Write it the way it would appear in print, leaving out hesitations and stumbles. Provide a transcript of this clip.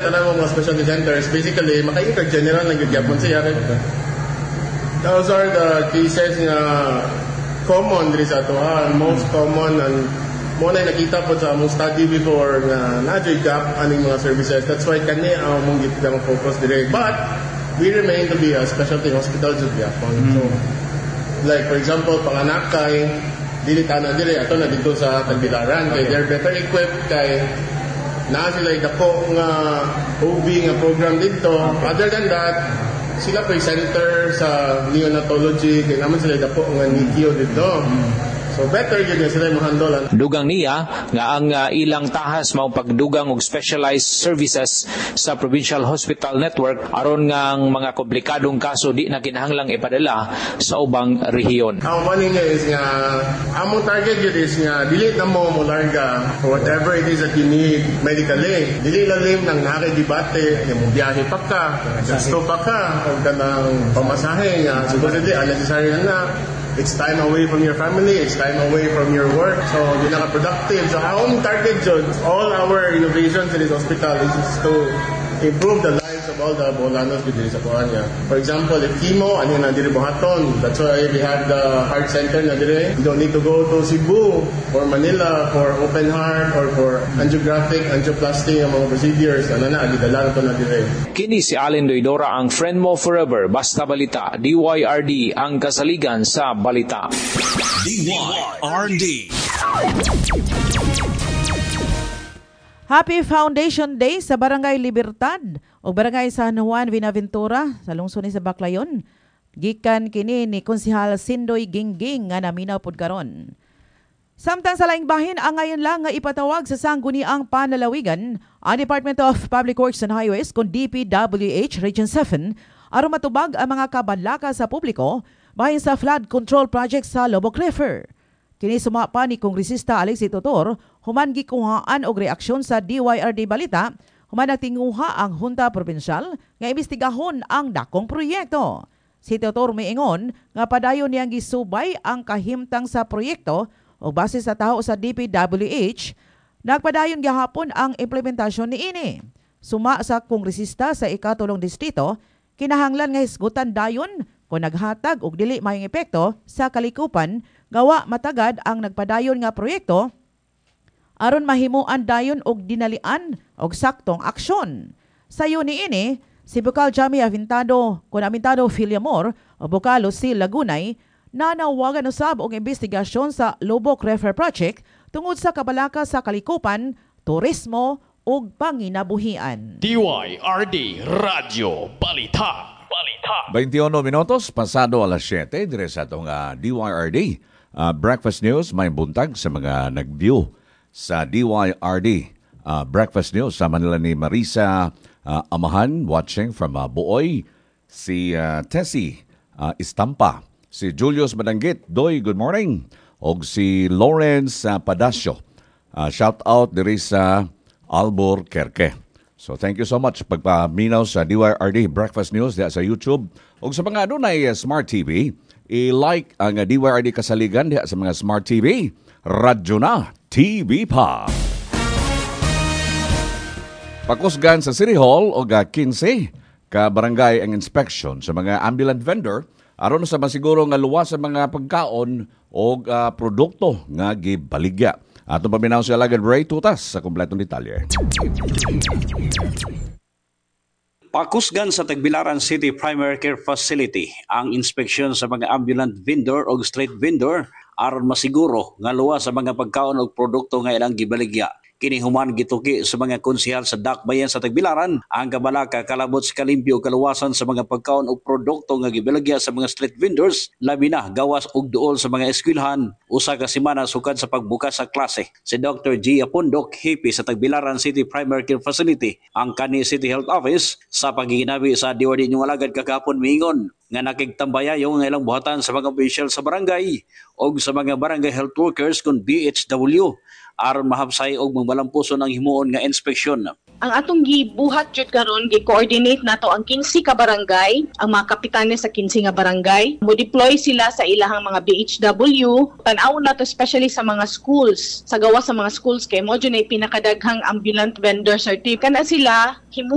tanan mo mga specialty centers, basically, maka-intergeneral lang yung gyapon siya. Those are the cases nga common diri sa atoa. Most common and mo na nakita po sa among study before na na-joy gap aning mga services. That's why kani ang mong gitang focus dire. But we remain to be a specialty hospital sa gyapon. So, like for example, panganak kay dili tanan dire ato na dito sa Tagbilaran kay they're better equipped kay na sila dako nga OB nga program dito. Other than that, sila po center sa neonatology kaya naman sila dako nga NICU dito. So better yun sila mahandolan. Dugang niya nga ang ilang tahas mao pagdugang og specialized services sa Provincial Hospital Network aron nga ang mga komplikadong kaso di na kinahanglang ipadala sa ubang rehiyon. Ang money niya is nga among target yun is nga dili na mo larga for whatever it is that you need medically. Dili lalim nang nakidebate nga mo biyahe pa ka, gasto pa ka o kanang pamasahe nga supposedly unnecessary na. It's time away from your family, it's time away from your work, so you're not productive. So our own target, John, all our innovations in this hospital is to improve the lives of all the Bolanos dito sa Puanya. For example, if chemo, ano na diri buhaton. That's why we have the heart center na diri. You don't need to go to Cebu or Manila for open heart or for angiographic, angioplasty ang mga procedures. Ano na, agidala to na diri. Kini si Allen Doidora ang Friend Mo Forever, Basta Balita, DYRD ang kasaligan sa balita. DYRD. Happy Foundation Day sa Barangay Libertad o Barangay San Juan, Buenaventura sa lungsod ni sa Baclayon. Gikan kini ni Konsehal Sindoy Gingging nga naminaw pud karon. Samtang sa laing bahin ang ngayon lang nga ipatawag sa sangguniang panlalawigan ang Department of Public Works and Highways kung DPWH Region 7 aron matubag ang mga kabalaka sa publiko bahin sa flood control project sa Lobok River. Kini sumapa ni Kongresista Alexi Totor, human gikuhaan og reaksyon sa DYRD Balita, human nagtinguha ang Hunta Provincial nga imbestigahon ang dakong proyekto. Si Totor miingon nga padayon niyang gisubay ang kahimtang sa proyekto o base sa taho sa DPWH, nagpadayon gihapon ang implementasyon niini. Suma sa Kongresista sa ikatulong distrito, kinahanglan nga hisgutan dayon kung naghatag og dili mayong epekto sa kalikupan gawa matagad ang nagpadayon nga proyekto aron mahimuan dayon og dinalian og saktong aksyon. Sayo niini, si Bukal Jami Avintado Filiamor o Bukal Lucille Lagunay nanawagan usab og investigasyon sa Lobok River Project tungod sa kabalaka sa kalikupan, turismo ug panginabuhian. DYRD Radio Balita. 21 minutos pasado alas 7 dire sa atong DYRD Breakfast News. May buntag sa mga nag-view sa DYRD Breakfast News. Sama nila ni Marisa Amahan watching from Buoy, si Tessie Istampa, si Julius Madanggit, Doy, good morning, og si Lawrence Padacio. Shout out diri sa Albuquerque. So thank you so much pagpaminaw sa DYRD Breakfast News diya sa YouTube. O sa mga adunay Smart TV, i-like ang DYRD kasaligan diya sa mga Smart TV. Radyo na, TV pa. Pakusgan sa City Hall o 15 ka barangay ang inspection sa mga ambulant vendor aron sa masiguro nga luwas sa mga pagkaon o produkto nga gibaligya. Atong paminaw si Alagad Ray Tutas sa kompletong detalye. Pakusgan sa Tagbilaran City Primary Care Facility ang inspeksyon sa mga ambulant vendor o street vendor aron masiguro nga luwas sa mga pagkaon o produkto nga ilang gibaligya. Kini human gituki sa mga konsehal sa Dakbayan sa Tagbilaran ang kabalaka kalabot sa kalimpyo o kaluwasan sa mga pagkaon o produkto nga gibalagya sa mga street vendors, labi na gawas og duol sa mga eskwelahan usa ka semana sukad sa pagbukas sa klase. Si Dr. G. Apondok, hipi sa Tagbilaran City Primary Care Facility, ang kani City Health Office sa pagiginabi sa DYRD Nyong Alagad kakapon miingon nga nakigtambayayo nga ilang buhatan sa mga opisyal sa barangay o sa mga barangay health workers kung BHW aron mahapsay og magbalampuson ang himuon nga inspeksyon. Ang atong gibuhat jud karon gi-coordinate nato ang 15 ka barangay, ang mga kapitane sa 15 nga barangay. Mo deploy sila sa ilahang mga BHW. Tan-awon nato especially sa mga schools. Sa gawa sa mga schools kay mo jud ay pinakadaghang ambulant vendor certificate na sila himu